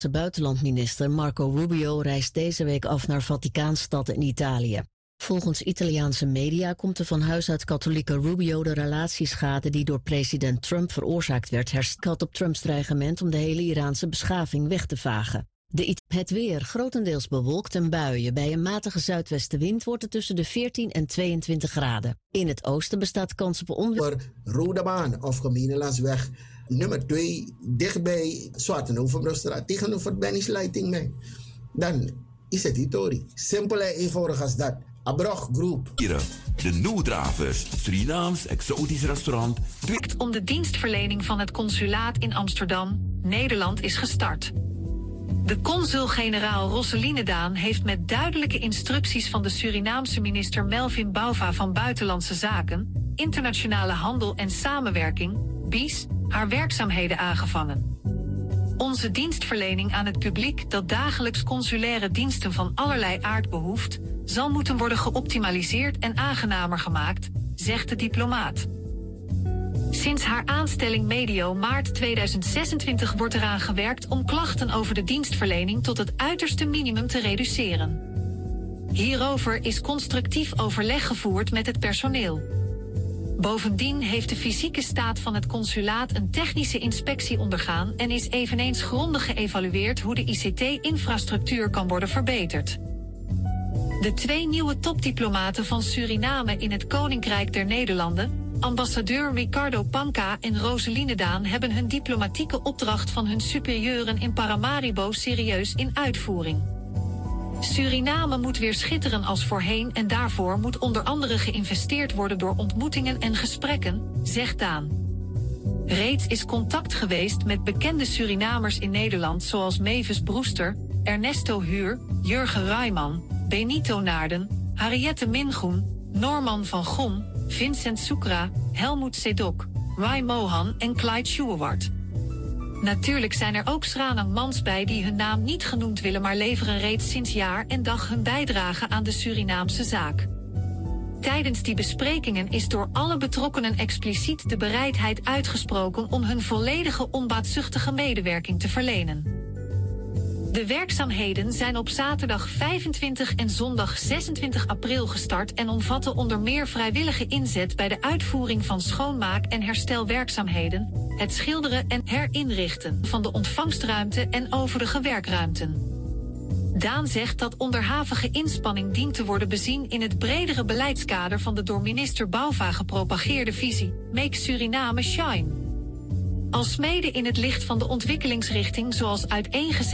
De buitenlandminister Marco Rubio reist deze week af naar Vaticaanstad in Italië. Volgens Italiaanse media komt de van huis uit katholieke Rubio de relatieschade die door president Trump veroorzaakt werd hersteld op Trumps dreigement om de hele Iraanse beschaving weg te vagen. Het weer grotendeels bewolkt en buien. Bij een matige zuidwestenwind wordt het tussen de 14 en 22 graden. In het oosten bestaat kans op onweer. Rode Baan of Gemeenelandsweg nummer 2 dichtbij Zwartenovenbrugstraat tegenover Benny's Lighting. Dan is het Hitori. Simpel en eenvoudig als dat. Abrog Groep. De Noedravers, Surinaams exotisch restaurant. Om de dienstverlening van het consulaat in Amsterdam, Nederland, is gestart. De consul-generaal Rosseline Daan heeft met duidelijke instructies van de Surinaamse minister Melvin Bouva van Buitenlandse Zaken, Internationale Handel en Samenwerking, BIS, haar werkzaamheden aangevangen. Onze dienstverlening aan het publiek dat dagelijks consulaire diensten van allerlei aard behoeft, zal moeten worden geoptimaliseerd en aangenamer gemaakt, zegt de diplomaat. Sinds haar aanstelling medio maart 2026 wordt eraan gewerkt om klachten over de dienstverlening tot het uiterste minimum te reduceren. Hierover is constructief overleg gevoerd met het personeel. Bovendien heeft de fysieke staat van het consulaat een technische inspectie ondergaan en is eveneens grondig geëvalueerd hoe de ICT-infrastructuur kan worden verbeterd. De 2 nieuwe topdiplomaten van Suriname in het Koninkrijk der Nederlanden, ambassadeur Ricardo Panca en Rosseline Daan, hebben hun diplomatieke opdracht van hun superieuren in Paramaribo serieus in uitvoering. Suriname moet weer schitteren als voorheen en daarvoor moet onder andere geïnvesteerd worden door ontmoetingen en gesprekken, zegt Daan. Reeds is contact geweest met bekende Surinamers in Nederland zoals Mavis Brewster, Ernesto Huur, Jurgen Rijman, Benito Naarden, Harriette Mingroen, Norman van Gom, Vincent Soekra, Helmoet Sedok, Rai Mohan en Clyde Schuwart. Natuurlijk zijn er ook Sranang Mans bij die hun naam niet genoemd willen, maar leveren reeds sinds jaar en dag hun bijdrage aan de Surinaamse zaak. Tijdens die besprekingen is door alle betrokkenen expliciet de bereidheid uitgesproken om hun volledige onbaatzuchtige medewerking te verlenen. De werkzaamheden zijn op zaterdag 25 en zondag 26 april gestart en omvatten onder meer vrijwillige inzet bij de uitvoering van schoonmaak- en herstelwerkzaamheden, het schilderen en herinrichten van de ontvangstruimte en overige werkruimten. Daan zegt dat onderhavige inspanning dient te worden bezien in het bredere beleidskader van de door minister Bouva gepropageerde visie Make Suriname Shine. Alsmede in het licht van de ontwikkelingsrichting zoals uiteengezet